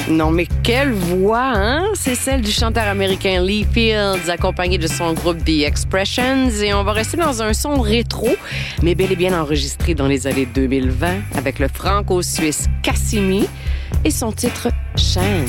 Non, mais quelle voix, hein? C'est celle du chanteur américain Lee Fields, accompagné de son groupe The Expressions. Et on va rester dans un son rétro, mais bel et bien enregistré dans les années 2020 avec le franco-suisse Cassimi et son titre Chance.